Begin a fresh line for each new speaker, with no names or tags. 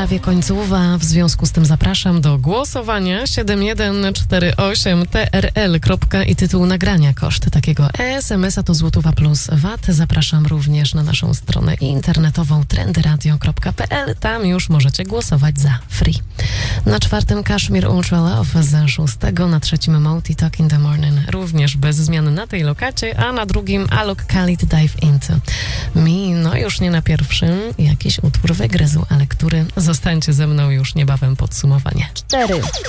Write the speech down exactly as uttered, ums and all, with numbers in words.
prawie końcowa, w związku z tym zapraszam do głosowania. siedem jeden cztery osiem T R L. I tytuł nagrania. Koszt takiego es em es a to złotówka plus V A T. Zapraszam również na naszą stronę internetową trendy radio kropka p l. Tam już możecie głosować za free. Na czwartym Kashmir Ultra Love z szóstego, na trzecim Moti Talk in the Morning również bez zmian na tej lokacie, a na drugim Alok Khalid Dive Into Me. No już nie na pierwszym jakiś utwór wygryzł, ale który? Zostańcie ze mną już niebawem podsumowanie.
cztery.